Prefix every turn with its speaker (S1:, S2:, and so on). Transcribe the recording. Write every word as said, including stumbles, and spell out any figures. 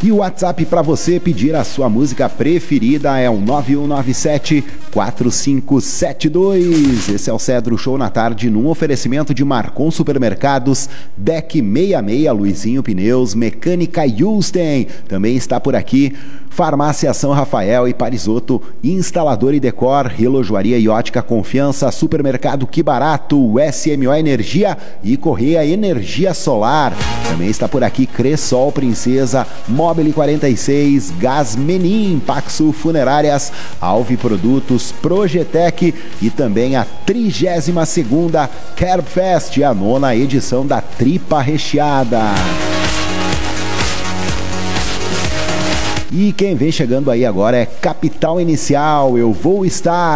S1: E o WhatsApp para você pedir a sua música preferida é o nove um nove sete, quatro cinco sete dois. Esse é o Cedro Show na tarde, num oferecimento de Marcon Supermercados, Deck sessenta e seis, Luizinho Pneus, Mecânica Yusten. Também está por aqui Farmácia São Rafael e Parisotto, Instalador e Decor, Relojoaria e Ótica Confiança, Supermercado Que Barato, S M O Energia e Correia Energia Solar. Também está por aqui Cressol Princesa, Mobile quarenta e seis, Gás Menin, Paxo Funerárias, Alve Produtos, Projetec e também a trigésima segunda Kerbfest, a nona edição da Tripa Recheada. E quem vem chegando aí agora é Capital Inicial, Eu Vou Estar.